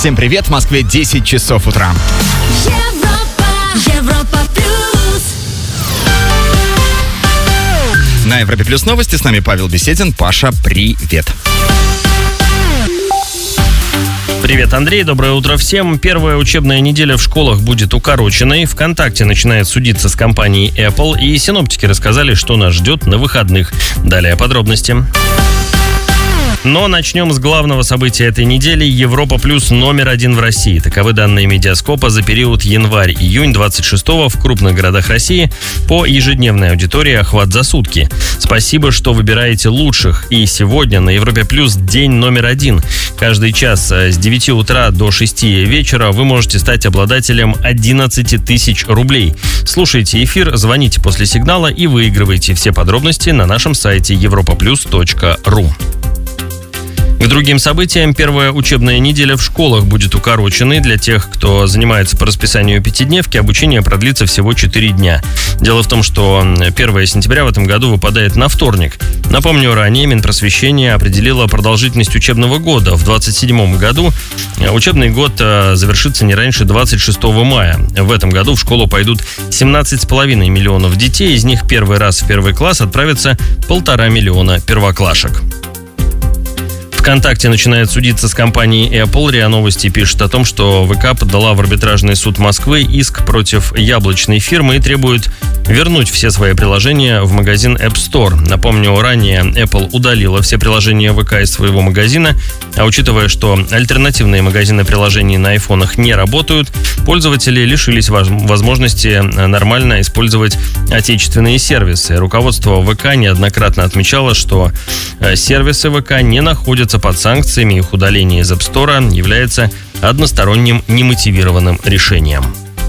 Всем привет, в Москве 10 часов утра. Европа плюс. На Европе Плюс новости, с нами Павел Беседин. Паша, привет. Привет, Андрей, доброе утро всем. Первая учебная неделя в школах будет укороченной. ВКонтакте начинает судиться с компанией Apple, и синоптики рассказали, что нас ждет на выходных. Далее подробности. Но начнем с главного события этой недели. Европа Плюс номер 1 в России. Таковы данные Медиаскопа за период январь-июнь 26-го в крупных городах России по ежедневной аудитории охват за сутки. Спасибо, что выбираете лучших. И сегодня на Европе Плюс день номер 1. Каждый час с 9 утра до 6 вечера вы можете стать обладателем 11 тысяч рублей. Слушайте эфир, звоните после сигнала и выигрывайте. Все подробности на нашем сайте europaplus.ru. К другим событиям, первая учебная неделя в школах будет укороченной. Для тех, кто занимается по расписанию пятидневки, обучение продлится всего 4 дня. Дело в том, что 1 сентября в этом году выпадает на вторник. Напомню, ранее Минпросвещение определило продолжительность учебного года. В 2027 году учебный год завершится не раньше 26 мая. В этом году в школу пойдут 17,5 миллионов детей. Из них первый раз в первый класс отправится 1,5 миллиона первоклашек. ВКонтакте начинает судиться с компанией Apple. РИА Новости пишет о том, что ВК подала в арбитражный суд Москвы иск против яблочной фирмы и требует вернуть все свои приложения в магазин App Store. Напомню, ранее Apple удалила все приложения ВК из своего магазина, а учитывая, что альтернативные магазины приложений на айфонах не работают, пользователи лишились возможности нормально использовать отечественные сервисы. Руководство ВК неоднократно отмечало, что сервисы ВК не находятся под санкциями, их удаление из App Store является односторонним немотивированным решением.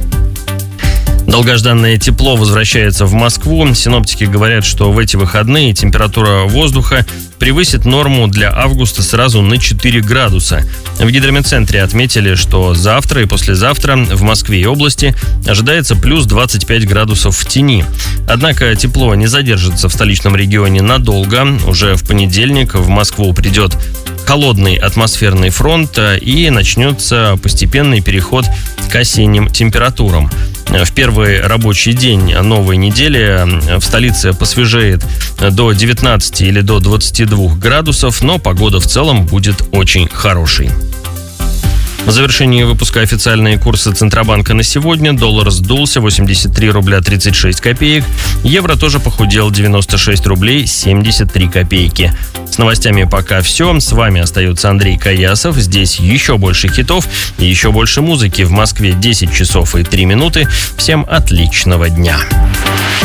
Долгожданное тепло возвращается в Москву. Синоптики говорят, что в эти выходные температура воздуха превысит норму для августа сразу на 4 градуса. В гидрометцентре отметили, что завтра и послезавтра в Москве и области ожидается плюс 25 градусов в тени. Однако тепло не задержится в столичном регионе надолго. Уже в понедельник в Москву придет холодный атмосферный фронт и начнется постепенный переход к осенним температурам. В первый рабочий день новой недели в столице посвежеет до 19 или до 22 градусов, но погода в целом будет очень хорошей. В завершении выпуска официальные курсы Центробанка на сегодня. Доллар сдулся 83 рубля 36 копеек. Евро тоже похудел 96 рублей 73 копейки. С новостями пока все. С вами остается Андрей Каясов. Здесь еще больше хитов и еще больше музыки. В Москве 10 часов и 3 минуты. Всем отличного дня.